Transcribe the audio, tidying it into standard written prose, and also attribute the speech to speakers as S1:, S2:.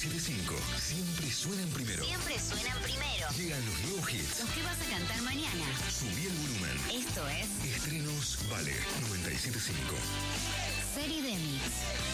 S1: 975. Siempre suenan primero.
S2: Siempre suenan primero.
S1: Llegan los nuevos hits.
S2: Los que vas a cantar mañana.
S1: Subí el volumen.
S2: Esto es
S1: Estrenos Vale 975.
S2: Serie de Mix.